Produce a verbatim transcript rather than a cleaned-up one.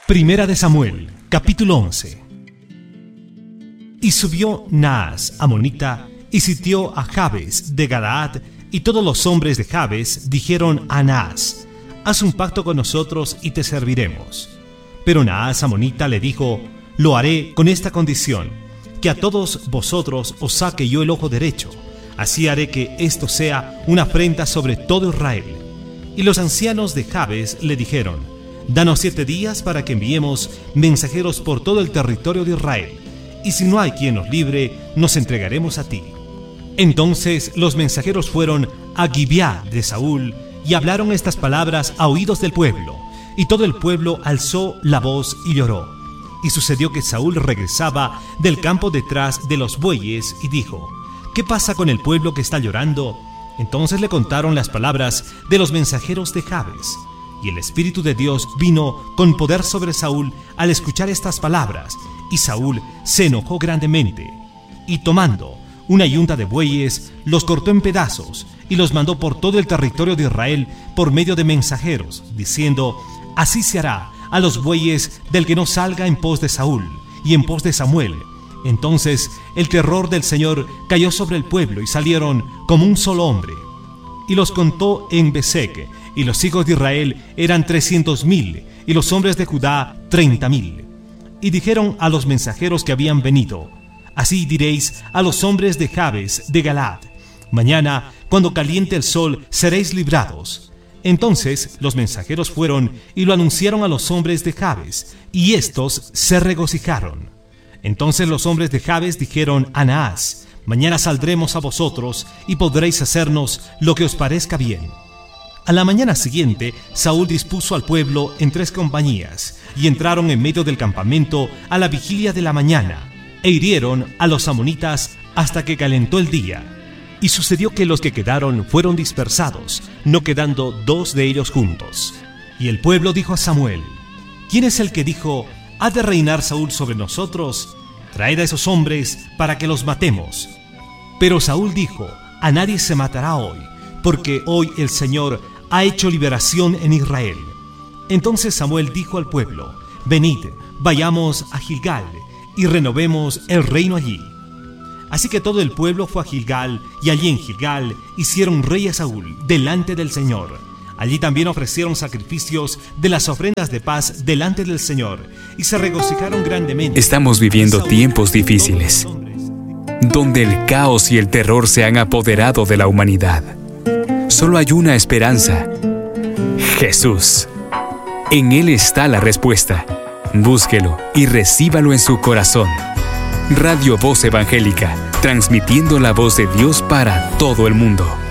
Primera de Samuel, capítulo once. Y subió Naas, amonita, y sitió a Jabes de Galaad, y todos los hombres de Jabes dijeron a Naas: haz un pacto con nosotros y te serviremos. Pero Naas, amonita, le dijo: lo haré con esta condición, que a todos vosotros os saque yo el ojo derecho. Así haré que esto sea una afrenta sobre todo Israel. Y los ancianos de Jabes le dijeron: danos siete días para que enviemos mensajeros por todo el territorio de Israel, y si no hay quien nos libre, nos entregaremos a ti. Entonces los mensajeros fueron a Gibeá de Saúl, y hablaron estas palabras a oídos del pueblo, y todo el pueblo alzó la voz y lloró. Y sucedió que Saúl regresaba del campo detrás de los bueyes, y dijo: ¿qué pasa con el pueblo que está llorando? Entonces le contaron las palabras de los mensajeros de Jabes. Y el Espíritu de Dios vino con poder sobre Saúl al escuchar estas palabras, y Saúl se enojó grandemente. Y tomando una yunta de bueyes, los cortó en pedazos, y los mandó por todo el territorio de Israel por medio de mensajeros, diciendo: así se hará a los bueyes del que no salga en pos de Saúl y en pos de Samuel. Entonces el terror del Señor cayó sobre el pueblo, y salieron como un solo hombre. Y los contó en Beseque, y los hijos de Israel eran trescientos mil, y los hombres de Judá treinta mil. Y dijeron a los mensajeros que habían venido: así diréis a los hombres de Jabes de Galaad: mañana, cuando caliente el sol, seréis librados. Entonces los mensajeros fueron y lo anunciaron a los hombres de Jabes, y éstos se regocijaron. Entonces los hombres de Jabes dijeron a Naas: mañana saldremos a vosotros, y podréis hacernos lo que os parezca bien. A la mañana siguiente, Saúl dispuso al pueblo en tres compañías, y entraron en medio del campamento a la vigilia de la mañana, e hirieron a los amonitas hasta que calentó el día. Y sucedió que los que quedaron fueron dispersados, no quedando dos de ellos juntos. Y el pueblo dijo a Samuel: ¿quién es el que dijo: ¿ha de reinar Saúl sobre nosotros? Traed a esos hombres para que los matemos. Pero Saúl dijo: a nadie se matará hoy, porque hoy el Señor ha hecho liberación en Israel. Entonces Samuel dijo al pueblo: venid, vayamos a Gilgal, y renovemos el reino allí. Así que todo el pueblo fue a Gilgal, y allí en Gilgal hicieron rey a Saúl delante del Señor. Allí también ofrecieron sacrificios de las ofrendas de paz delante del Señor, y se regocijaron grandemente. Estamos viviendo Saúl tiempos difíciles, donde el caos y el terror se han apoderado de la humanidad. Solo hay una esperanza: Jesús. En Él está la respuesta. Búsquelo y recíbalo en su corazón. Radio Voz Evangélica, transmitiendo la voz de Dios para todo el mundo.